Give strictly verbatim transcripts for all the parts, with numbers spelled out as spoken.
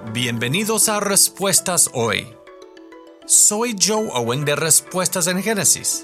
Bienvenidos a Respuestas Hoy. Soy Joe Owen de Respuestas en Génesis.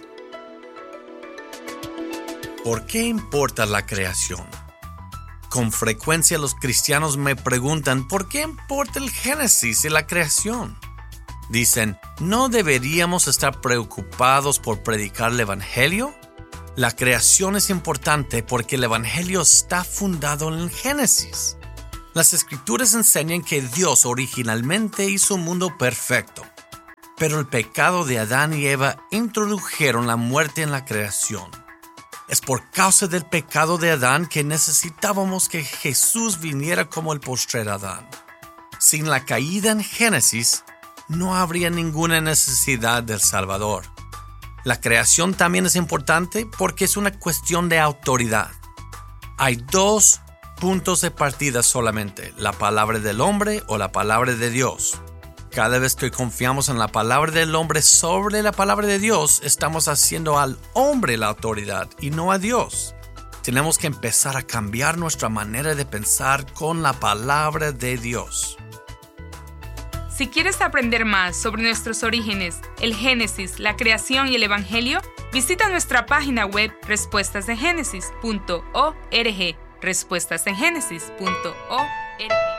¿Por qué importa la creación? Con frecuencia los cristianos me preguntan ¿por qué importa el Génesis y la creación? Dicen, ¿no deberíamos estar preocupados por predicar el Evangelio? La creación es importante porque el Evangelio está fundado en el Génesis. Las Escrituras enseñan que Dios originalmente hizo un mundo perfecto, pero el pecado de Adán y Eva introdujeron la muerte en la creación. Es por causa del pecado de Adán que necesitábamos que Jesús viniera como el postrer Adán. Sin la caída en Génesis, no habría ninguna necesidad del Salvador. La creación también es importante porque es una cuestión de autoridad. Hay dos puntos de partida solamente, la palabra del hombre o la palabra de Dios. Cada vez que confiamos en la palabra del hombre sobre la palabra de Dios, estamos haciendo al hombre la autoridad y no a Dios. Tenemos que empezar a cambiar nuestra manera de pensar con la palabra de Dios. Si quieres aprender más sobre nuestros orígenes, el Génesis, la creación y el Evangelio, visita nuestra página web respuestas en génesis punto org. respuestas en génesis punto org